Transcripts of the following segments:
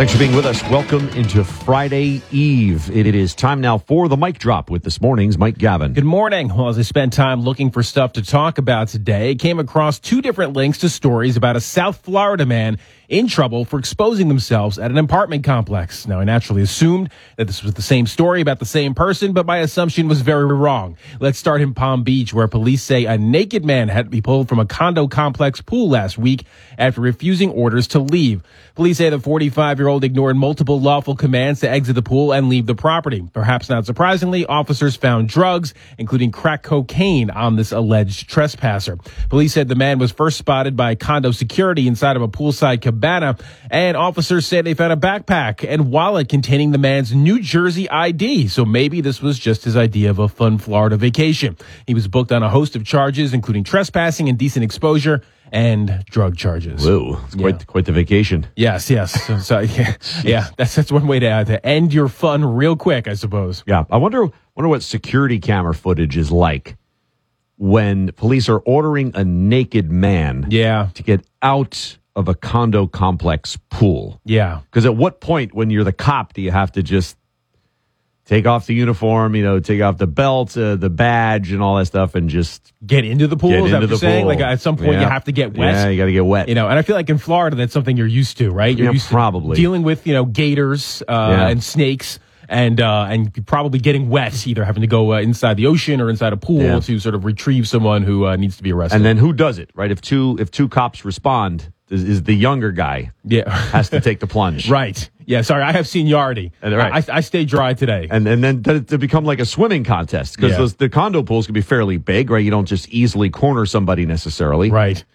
Thanks for being with us. Welcome into Friday Eve. It is time now for the Mic Drop with this morning's Mike Gavin. Good morning. Well, as I spent time looking for stuff to talk about today, I came across two different links to stories about a South Florida man in trouble for exposing themselves at an apartment complex. Now, I naturally assumed that this was the same story about the same person, but my assumption was very wrong. Let's start in Palm Beach, where police say a naked man had to be pulled from a condo complex pool last week after refusing orders to leave. Police say the 45-year-old ignored multiple lawful commands to exit the pool and leave the property. Perhaps not surprisingly, officers found drugs, including crack cocaine, on this alleged trespasser. Police said the man was first spotted by condo security inside of a poolside cabana, and officers say they found a backpack and wallet containing the man's New Jersey ID. So maybe this was just his idea of a fun Florida vacation. He was booked on a host of charges, including trespassing, indecent exposure, and drug charges. Whoa, it's quite the vacation. Yes. So yeah, that's one way to end your fun real quick, I suppose. Yeah, I wonder what security camera footage is like when police are ordering a naked man to get out of a condo complex pool. Yeah. Because at what point when you're the cop do you have to just take off the uniform, take off the belt, the badge, and all that stuff, and just get into the pool? Is that what you're saying? Like at some point you have to get wet? Yeah, you got to get wet. And I feel like in Florida that's something you're used to, right? You're used probably to dealing with, gators and snakes and probably getting wet, either having to go inside the ocean or inside a pool to sort of retrieve someone who needs to be arrested. And then who does it, right? If two cops respond, is the younger guy has to take the plunge. Right. Yeah, sorry, I have seniority. I stay dry today. And then to become like a swimming contest, because the condo pools can be fairly big, right? You don't just easily corner somebody necessarily. Right.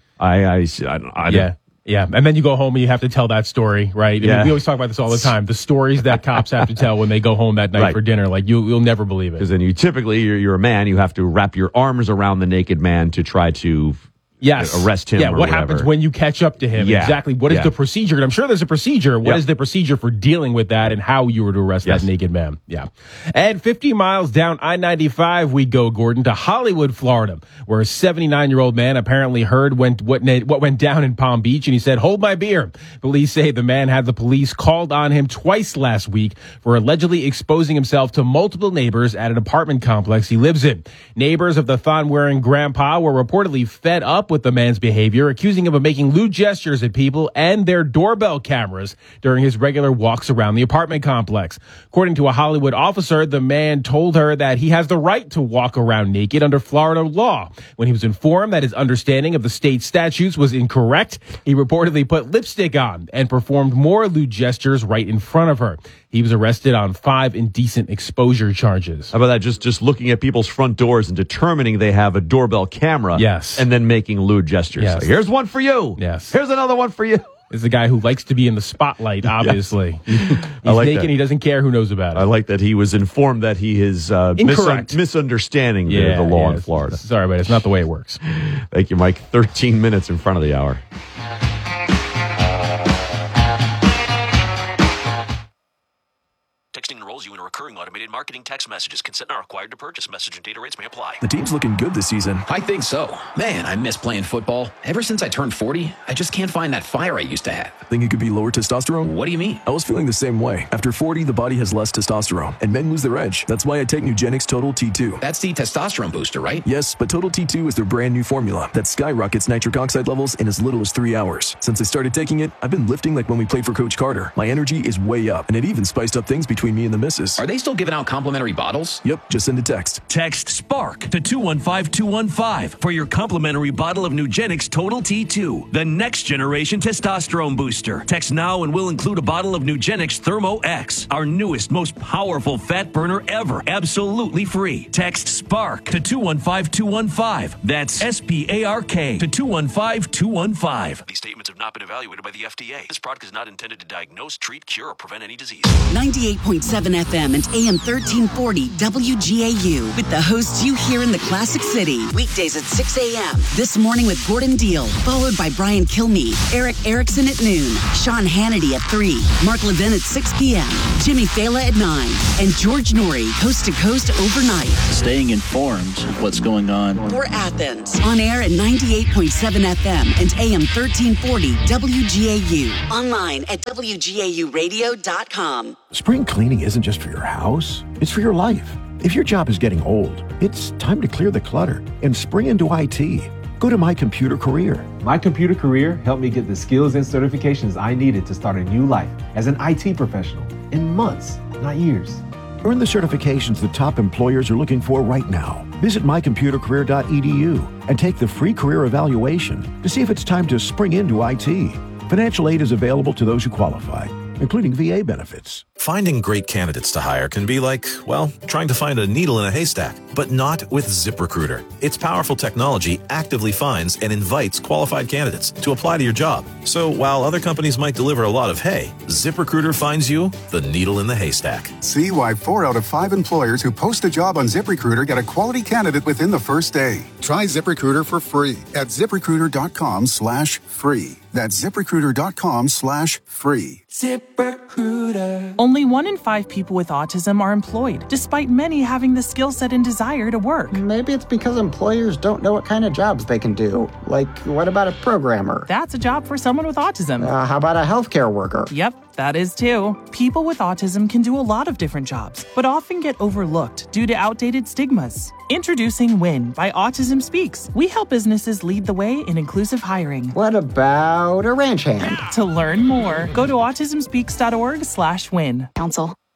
Yeah, and then you go home and you have to tell that story, right? I mean, we always talk about this all the time. The stories that cops have to tell when they go home that night for dinner, like you'll never believe it. Because then you're a man, you have to wrap your arms around the naked man to try to arrest him. Yeah, what happens when you catch up to him? Yeah. Exactly. What is the procedure? And I'm sure there's a procedure. What is the procedure for dealing with that and how you were to arrest that naked man? Yeah. And 50 miles down I-95 we go, Gordon, to Hollywood, Florida, where a 79-year-old man apparently heard what went down in Palm Beach, and he said, "Hold my beer." Police say the man had the police called on him twice last week for allegedly exposing himself to multiple neighbors at an apartment complex he lives in. Neighbors of the thong-wearing grandpa were reportedly fed up with the man's behavior, accusing him of making lewd gestures at people and their doorbell cameras during his regular walks around the apartment complex. According to a Hollywood officer, the man told her that he has the right to walk around naked under Florida law. When he was informed that his understanding of the state statutes was incorrect, he reportedly put lipstick on and performed more lewd gestures right in front of her. He was arrested on 5 indecent exposure charges. How about that? Just looking at people's front doors and determining they have a doorbell camera. Yes. And then making lewd gestures. Yes. Like, here's one for you. Yes. Here's another one for you. Is the guy who likes to be in the spotlight, obviously. He's naked and he doesn't care who knows about it. I like that he was informed that he is misunderstanding the law in Florida. Sorry, but it's not the way it works. Thank you, Mike. 13 minutes in front of the hour. Texting enrolls you in a recurring automated marketing text messages. Consent not required to purchase. Message and data rates may apply. The team's looking good this season. I think so. Man, I miss playing football. Ever since I turned 40, I just can't find that fire I used to have. Think it could be lower testosterone? What do you mean? I was feeling the same way. After 40, the body has less testosterone, and men lose their edge. That's why I take Nugenix Total T2. That's the testosterone booster, right? Yes, but Total T2 is their brand new formula that skyrockets nitric oxide levels in as little as 3 hours. Since I started taking it, I've been lifting like when we played for Coach Carter. My energy is way up, and it even spiced up things between me and the missus. Are they still giving out complimentary bottles? Yep, just send a text. Text SPARK to 215-215 for your complimentary bottle of Nugenix Total T2, the next generation testosterone booster. Text now and we'll include a bottle of Nugenix Thermo X, our newest, most powerful fat burner ever, absolutely free. Text SPARK to 215-215. That's SPARK to 215-215. These statements have not been evaluated by the FDA. This product is not intended to diagnose, treat, cure, or prevent any disease. 98.7 FM and AM 1340 WGAU with the hosts you hear in the Classic City. Weekdays at 6 a.m. This morning with Gordon Deal, followed by Brian Kilmeade, Eric Erickson at noon, Sean Hannity at 3, Mark Levin at 6 p.m., Jimmy Fela at 9, and George Norrie, coast to coast overnight. Staying informed of what's going on. For Athens, on air at 98.7 FM and AM 1340 WGAU. Online at WGAUradio.com. Spring cleaning isn't just for your house, it's for your life. If your job is getting old, it's time to clear the clutter and spring into IT. Go to My Computer Career. My Computer Career helped me get the skills and certifications I needed to start a new life as an IT professional in months, not years. Earn the certifications the top employers are looking for right now. Visit mycomputercareer.edu and take the free career evaluation to see if it's time to spring into IT. Financial aid is available to those who qualify, including VA benefits. Finding great candidates to hire can be like, well, trying to find a needle in a haystack, but not with ZipRecruiter. Its powerful technology actively finds and invites qualified candidates to apply to your job. So while other companies might deliver a lot of hay, ZipRecruiter finds you the needle in the haystack. See why 4 out of 5 employers who post a job on ZipRecruiter get a quality candidate within the first day. Try ZipRecruiter for free at ZipRecruiter.com/free. That's ZipRecruiter.com/free. ZipRecruiter. Only 1 in 5 people with autism are employed, despite many having the skill set and desire to work. Maybe it's because employers don't know what kind of jobs they can do. Like, what about a programmer? That's a job for someone with autism. How about a healthcare worker? Yep, that is too. People with autism can do a lot of different jobs, but often get overlooked due to outdated stigmas. Introducing WIN by Autism Speaks. We help businesses lead the way in inclusive hiring. What about a ranch hand? To learn more, go to autismspeaks.org/win. Council.